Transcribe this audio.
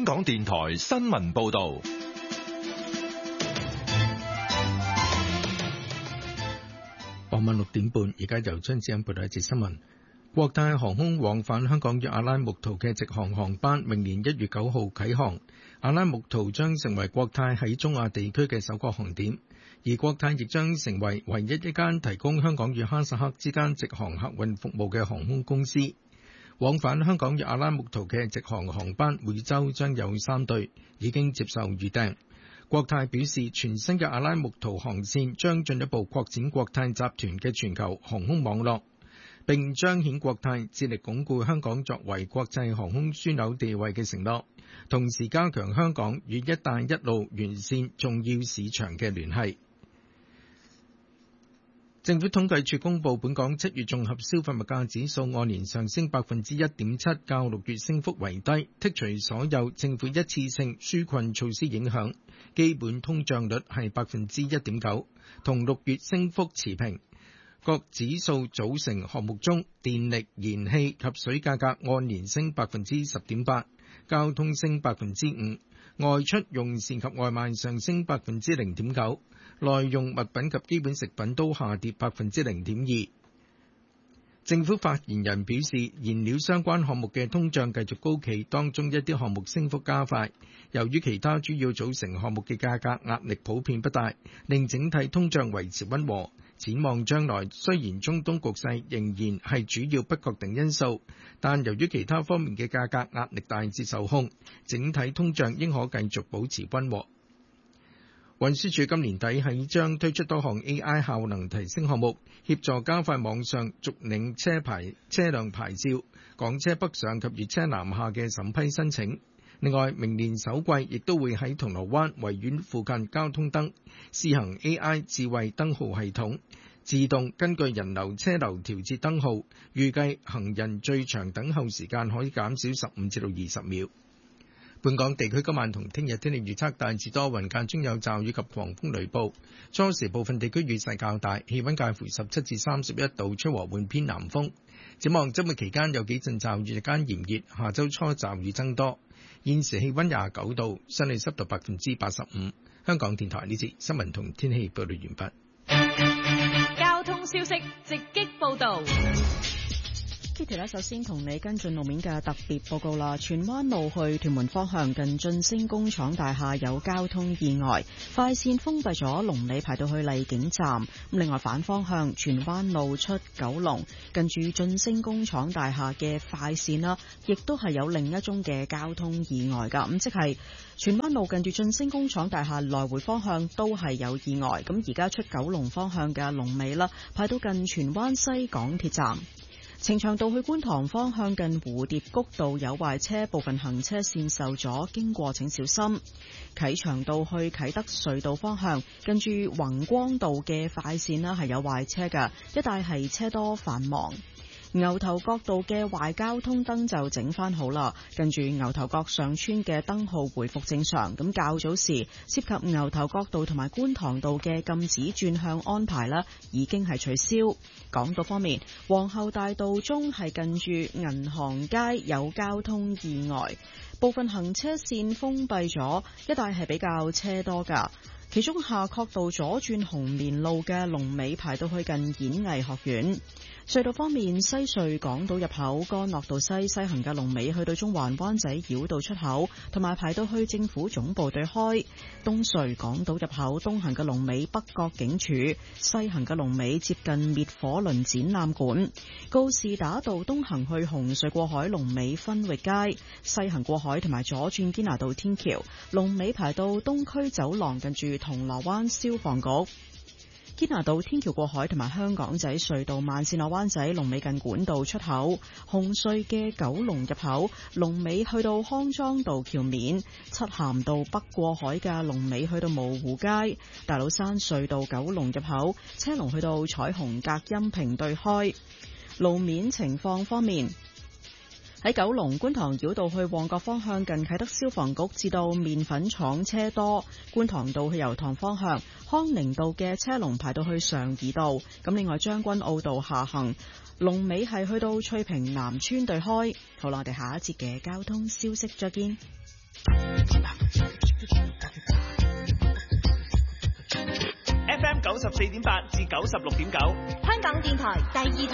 港電台新聞報道。 傍晚6點半，而家由張子欣報道一節新聞。國泰航空往返香港與阿拉木圖嘅直航航班，明年1月9號啟航。阿拉木圖將成為國泰喺中亞地區嘅首個航點，而國泰亦將成為唯一一間提供香港與哈薩克之間直航客運服務嘅航空公司。往返香港與阿拉木圖嘅直航航班每週將有3對，已經接受預訂。國泰表示，全新嘅阿拉木圖航線將進一步擴展國泰集團嘅全球航空網絡，並彰顯國泰致力鞏固香港作為國際航空樞紐地位嘅承諾，同時加強香港與一帶一路沿線重要市場嘅聯繫。政府統計處公布，本港7月綜合消費物價指數按年上升1.7%，較6月升幅為低。剔除所有政府一次性紓困措施影響，基本通脹率係1.9%，同6月升幅持平。各指數組成項目中，電力、燃氣及水價格按年升10.8%，交通升5%，外出用膳及外賣上升0.9%，耐用物品及基本食品都下跌0.2%。政府發言人表示，燃料相關項目嘅通脹繼續高企，當中一啲項目升幅加快。由於其他主要組成項目嘅價格壓力普遍不大，令整體通脹維持溫和。展望將來，雖然中東局勢仍然係主要不確定因素，但由於其他方面嘅價格壓力大致受控，整體通脹應可繼續保持溫和。運輸署今年底起將推出多項 AI 效能提升項目，協助加快網上續領車輛牌照、港車北上及粵車南下嘅審批申請。另外，明年首季亦都會喺銅鑼灣維園附近交通燈試行 AI 智慧燈號系統，自動根據人流車流調節燈號，預計行人最長等候時間可以減少15至20秒。本港地區今晚同聽日天氣預測大致多雲，間中有驟雨及狂風雷暴，初時部分地區雨勢較大，氣溫介乎17至31度，吹和緩偏南風。展望周末期間有幾陣驟雨，日間炎熱，下周初驟雨增多。現時氣溫29度，相對濕度85%。香港電台呢節新聞同天氣報道完畢。交通消息直擊報道。 Kitty 首先同你跟進路面嘅特別報告啦。荃灣路去屯門方向近晉升工廠大廈有交通意外，快線封閉咗，龍尾排到去荔景站。另外反方向荃灣路出九龍近住晉升工廠大廈嘅快線啦，亦都係有另一宗嘅交通意外噶。咁即係荃灣路近住晉升工廠大廈來回方向都係有意外。咁而家出九龍方向嘅龍尾啦，排到近荃灣西港鐵站。呈祥道去觀塘方向近蝴蝶谷道有壞車，部分行車線受阻，經過請小心。啟祥道去啟德隧道方向近住宏光道嘅快線啦，係有壞車㗎，一帶係車多繁忙。牛頭角道嘅壞交通燈就整翻好啦，跟住牛頭角上村嘅燈號回復正常。咁較早時涉及牛頭角道同埋觀塘道嘅禁止轉向安排啦，已經係取消。港島方面，皇后大道中係近住銀行街有交通意外，部分行車線封閉咗，一帶係比較車多噶。其中夏慤道左轉紅棉路嘅龍尾排到去近演藝學院。隧道方面，西隧港島入口干諾道西行嘅龍尾去到中環灣仔繞道出口，同埋排到去政府總部對開。東隧港島入口東行嘅龍尾北角警署，西行嘅龍尾接近滅火輪展覽館。告士打道東行去紅隧過海龍尾分域街，西行過海同埋左轉堅拿道天橋，龍尾排到東區走廊近住銅鑼灣消防局。堅拿道天橋過海同埋香港仔隧道慢線落灣仔龍尾近管道出口，紅隧嘅九龍入口龍尾去到康莊道橋面，漆咸道北過海嘅龍尾去到蕪湖街，大老山隧道九龍入口車龍去到彩虹隔音屏對開。路面情況方面，喺九龍觀塘繞道去旺角方向近啟德消防局至到麵粉廠車多，觀塘道去油塘方向康寧道嘅車龍排到去常怡道。咁另外將軍澳道下行龍尾係去到翠屏南村對開。好啦，我哋下一節嘅交通消息再見。 FM 94.8至96.9， 香港電台第二台。